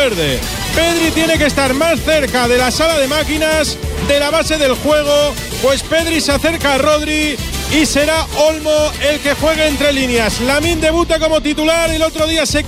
Valverde. Pedri tiene que estar más cerca de la sala de máquinas, de la base del juego, pues Pedri se acerca a Rodri y será Olmo el que juegue entre líneas. Lamine debuta como titular, el otro día se